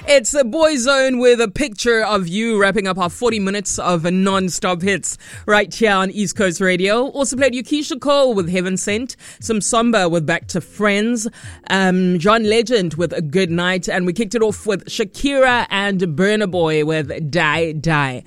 It's the Boy Zone with a picture of you wrapping up our 40 minutes of non-stop hits right here on East Coast Radio. Also played you Keisha Cole with Heaven Sent, some Samba with Back to Friends, John Legend with A Good Night, and we kicked it off with Shakira and Burna Boy with Die Die.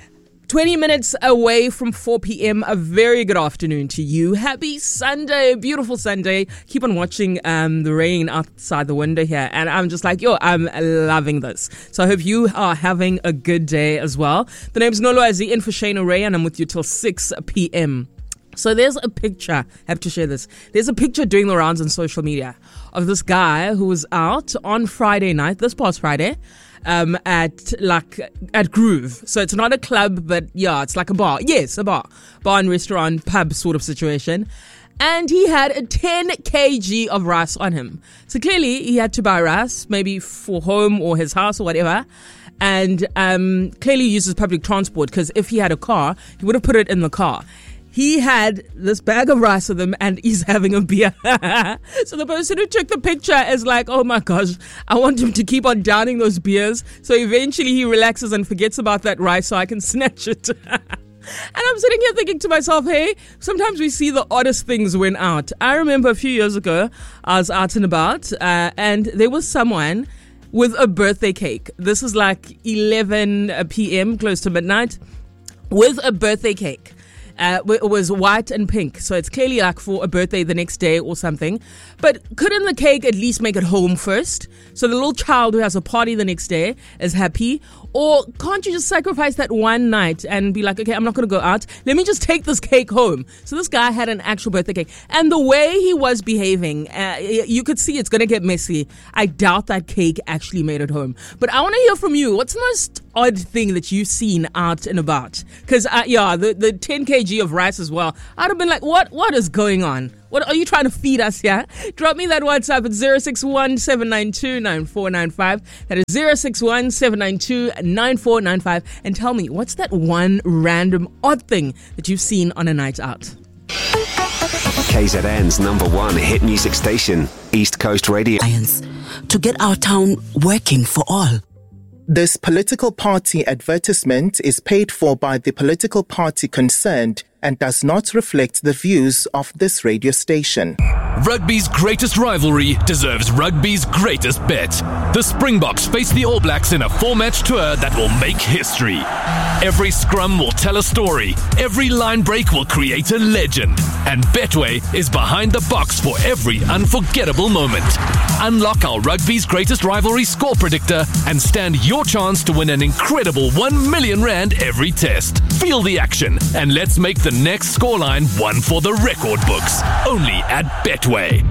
20 minutes away from 4 p.m. A very good afternoon to you. Happy Sunday, beautiful Sunday. Keep on watching the rain outside the window here. And I'm just like, I'm loving this. So I hope you are having a good day as well. The name's Nolwazi in for Shane Ray, and I'm with you till 6 p.m. So there's a picture, I have to share this. There's a picture doing the rounds on social media of this guy who was out on Friday night, this past Friday, at Groove. So it's not a club, but yeah, it's like a bar. Yes, a bar and restaurant, pub sort of situation. And he had a 10 kg of rice on him. So clearly he had to buy rice, maybe for home or his house or whatever. And clearly he uses public transport, because if he had a car, he would have put it in the car. He had this bag of rice with him and he's having a beer. So the person who took the picture is like, oh my gosh, I want him to keep on downing those beers. So eventually he relaxes and forgets about that rice so I can snatch it. And I'm sitting here thinking to myself, hey, sometimes we see the oddest things when out. I remember a few years ago, I was out and about and there was someone with a birthday cake. This is like 11 p.m., close to midnight, with a birthday cake. It was white and pink, so it's clearly like for a birthday the next day or something. But couldn't the cake at least make it home first? So the little child who has a party the next day is happy. Or can't you just sacrifice that one night and be like, okay, I'm not going to go out. Let me just take this cake home. So this guy had an actual birthday cake. And the way he was behaving, you could see it's going to get messy. I doubt that cake actually made it home. But I want to hear from you. What's the most odd thing that you've seen out and about? Because, the 10 kg of rice as well. I'd have been like, what is going on? What are you trying to feed us here? Drop me that WhatsApp at 061-792-9495. That is 061-792-9495. And tell me, what's that one random odd thing that you've seen on a night out? KZN's #1 hit music station, East Coast Radio. To get our town working for all. This political party advertisement is paid for by the political party concerned and does not reflect the views of this radio station. Rugby's greatest rivalry deserves rugby's greatest bet. The Springboks face the All Blacks in a 4-match tour that will make history. Every scrum will tell a story. Every line break will create a legend. And Betway is behind the box for every unforgettable moment. Unlock our rugby's greatest rivalry score predictor and stand your chance to win an incredible 1 million rand every test. Feel the action and let's make the next scoreline one for the record books. Only at Betway.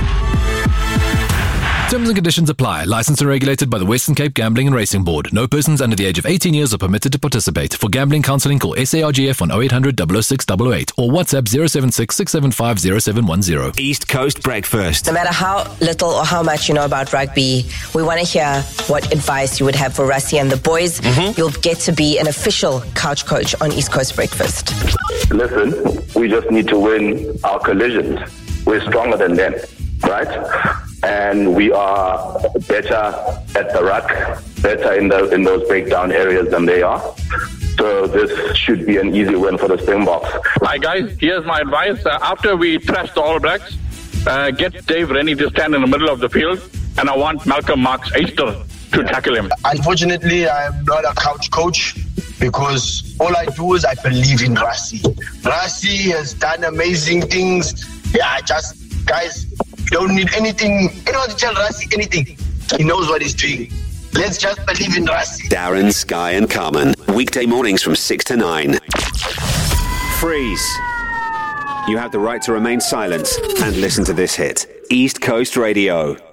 Terms and conditions apply. Licensed and regulated by the Western Cape Gambling and Racing Board. No persons under the age of 18 years are permitted to participate. For gambling counselling, call SARGF on 0800 006 888 or WhatsApp 076 675 0710. East Coast Breakfast. No matter how little or how much you know about rugby, we want to hear what advice you would have for Rassie and the boys. You'll get to be an official couch coach on East Coast Breakfast. Listen, we just need to win our collisions. We're stronger than them, right? And we are better at the ruck, better in those breakdown areas than they are. So this should be an easy win for the Springboks. Hi guys, here's my advice. After we trash the All Blacks, get Dave Rennie to stand in the middle of the field, and I want Malcolm Marx Easter to tackle him. Unfortunately, I am not a couch coach because all I do is I believe in Rassie. Rassie has done amazing things. Guys, you don't need anything. You don't have to tell Rassie anything. He knows what he's doing. Let's just believe in Rassie. Darren, Sky and Carmen. Weekday mornings from 6 to 9. Freeze. You have the right to remain silent and listen to this hit. East Coast Radio.